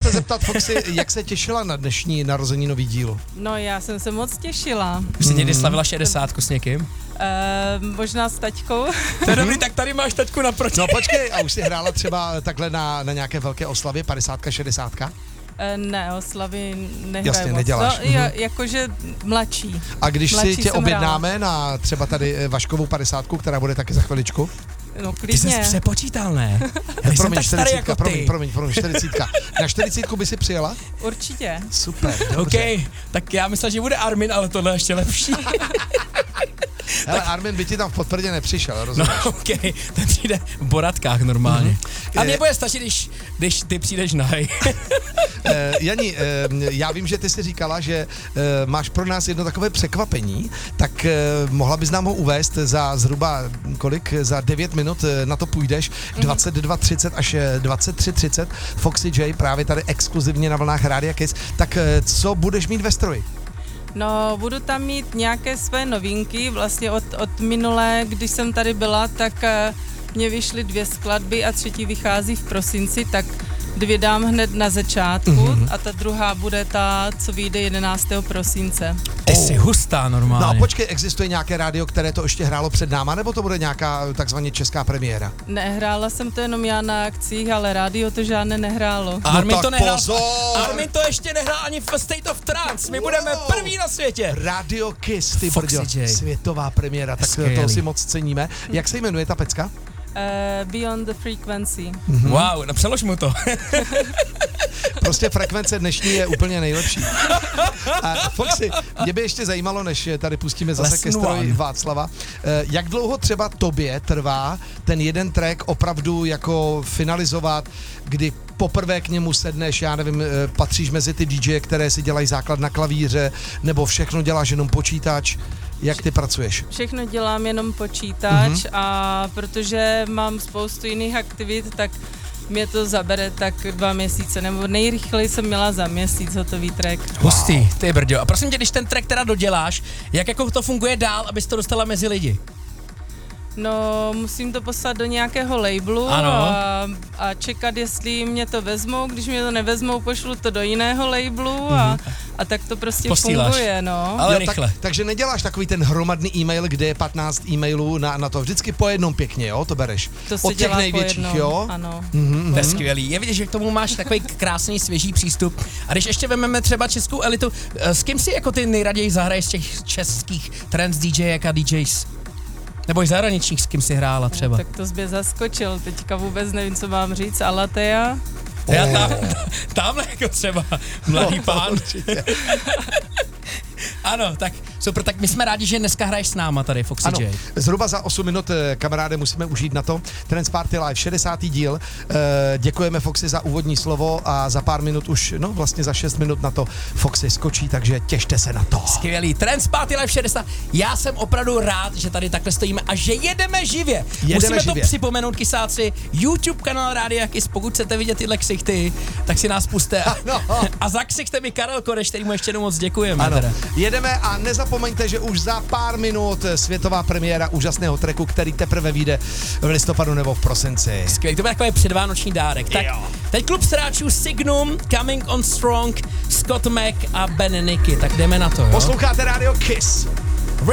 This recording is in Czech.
se zeptat, Foxy, jak se těšila na dnešní narozeninový díl? No já jsem se moc těšila. Už jsi někdy slavila 60 s někým? Možná s taťkou. To je dobrý, tak tady máš taťku naproti. No počkej, a už jsi hrála třeba takhle na nějaké velké oslavě, 50, 60? Ne, oslavy nehraju. Jasně, moc. neděláš. No, jakože mladší. A když Mladší si tě jsem objednáme na třeba tady Vaškovou 50, která bude taky za chviličku? No Ty jsi klidně. přepočítal, ne? Já jsem tak starý jako ty. Promiň, 40. Na 40 by si přijela? Určitě. Super, dobře. OK, tak já myslel, že bude Armin, ale tohle je ještě lepší. Hele, Armin by ti tam v podprdě nepřišel, rozumíš? No OK, ten přijde v boratkách normálně. A mě bude stačit, když ty přijdeš nahej. Jani, já vím, že ty jsi říkala, že máš pro nás jedno takové překvapení, tak mohla bys nám ho uvést za zhruba kolik? Za 9 minut na to půjdeš, 22:30 až 23:30, Foxy J právě tady exkluzivně na vlnách Rádia Kiss. Tak co budeš mít ve stroji? No, budu tam mít nějaké své novinky, vlastně od minulé, když jsem tady byla, tak mě vyšly 2 skladby a 3. vychází v prosinci, tak 2 dám hned na začátku a ta druhá bude ta, co vyjde 11. prosince. Ty jsi hustá normálně. No a počkej, existuje nějaké rádio, které to ještě hrálo před náma, nebo to bude nějaká takzvaně česká premiéra? Nehrála jsem to jenom já na akcích, ale rádio to žádné nehrálo. A Armin tak to nehrál. pozor! Armin to ještě nehrál ani v State of Trance. My budeme první na světě. Radio Kiss, ty Foxy brďo, J. světová premiéra, tak Skvělý. to si moc ceníme. Jak se jmenuje ta pecka? Beyond the Frequency. Wow, no přelož mu to. Prostě frekvence dnešní je úplně nejlepší. A Foxy, mě by ještě zajímalo, než tady pustíme zase ke stroji Václava, jak dlouho třeba tobě trvá ten jeden track opravdu jako finalizovat, kdy poprvé k němu sedneš, já nevím, patříš mezi ty DJ, které si dělají základ na klavíře, nebo všechno děláš jenom počítač. Jak ty pracuješ? Všechno dělám jenom počítač a protože mám spoustu jiných aktivit, tak mě to zabere tak 2 měsíce, nebo nejrychleji jsem měla za měsíc hotový track. Hustý, ty brďo. A prosím tě, když ten track teda doděláš, jak jako to funguje dál, abys to dostala mezi lidi? No, musím to poslat do nějakého labelu a čekat, jestli mě to vezmou. Když mě to nevezmou, pošlu to do jiného labelu a tak to prostě funguje, no. Ale rychle. Takže neděláš takový ten hromadný e-mail, kde je 15 e-mailů na to. Vždycky po jednom pěkně, jo, to bereš. To se od těch dělá největších, po jednom, jo? Ano. To je skvělý. Je vidět, že k tomu máš takový krásný, svěží přístup. A když ještě vezmeme třeba českou elitu, s kým si jako ty nejraději zahraješ z těch českých trance DJek a DJs? Nebo i zahraničních, s kým si hrála třeba? Tak to jsi mě zaskočil, teďka vůbec nevím, co mám říct, Alatea. Já tamhle jako třeba mladý pán. Ano, tak super, tak my jsme rádi, že dneska hraješ s náma tady, Foxy Ano, J. zhruba za 8 minut, kamaráde, musíme užít na to. Trance Party Live, 60. díl. Děkujeme Foxy za úvodní slovo a za pár minut už, no vlastně za 6 minut na to Foxy skočí, takže těšte se na to. Skvělý, Trance Party Live 60. Já jsem opravdu rád, že tady takhle stojíme a že jedeme živě. Musíme to připomenout, kysáci, YouTube kanál Rádia Kiss, pokud chcete vidět tyhle ksichty, tak si nás puste. A za ksichte mi Karel Koreš, který mu ještě jednou moc děkujeme. Ano. Jedeme a nezapomeňte, že už za pár minut světová premiéra úžasného tracku, který teprve vyjde v listopadu nebo v prosinci. Skvělý, to bude takový předvánoční dárek. Tak teď klub sráčů Signum, Coming on Strong, Scott Mac a Ben Nicky, tak jdeme na to, jo? Posloucháte Radio Kiss.